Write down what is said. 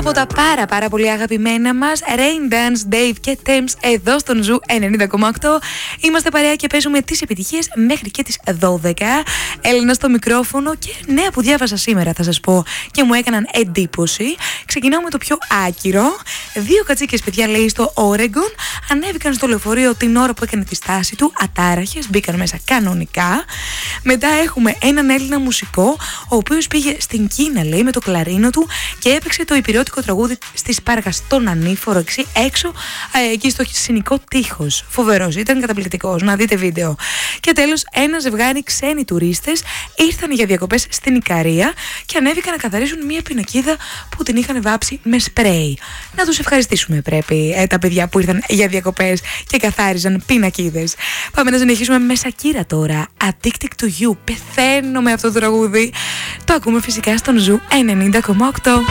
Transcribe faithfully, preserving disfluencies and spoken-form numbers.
Από τα πάρα πάρα πολύ αγαπημένα μας Rain Dance, Dave και Thames εδώ στον Ζου ενενήντα κόμμα οκτώ. Είμαστε παρέα και παίζουμε τις επιτυχίες μέχρι και τις δώδεκα. Έλληνα στο μικρόφωνο και νέα που διάβασα σήμερα θα σας πω και μου έκαναν εντύπωση. Ξεκινάω με το πιο άκυρο. Δύο κατσίκες, παιδιά, λέει, στο Oregon ανέβηκαν στο λεωφορείο την ώρα που έκανε τη στάση του, ατάραχες, μπήκαν μέσα κανονικά. Μετά έχουμε έναν Έλληνα μουσικό, ο οποίος πήγε στην Κίνα, λέει, με το κλαρίνο του και έπαιξε το υπηρεώτικο τραγούδι στις Πάργας στον Ανήφορο έξω, ε, εκεί στο συνοικό τείχος. Φοβερός, ήταν καταπληκτικός, να δείτε βίντεο. Και τέλος, ένα ζευγάρι ξένοι τουρίστες ήρθαν για διακοπές στην Ικαρία και ανέβηκαν να καθαρίσουν μια πινακίδα που την είχαν βάψει με σπρέι. Να τους ευχαριστήσουμε πρέπει ε, τα παιδιά που ήρθαν για διακοπές και καθάριζαν πινακίδες. Πάμε να συνεχίσουμε με Σακύρα τώρα. Addicted to You. Πεθαίνω με αυτό το τραγούδι. Το ακούμε φυσικά στον Ζου ενενήντα κόμμα οκτώ.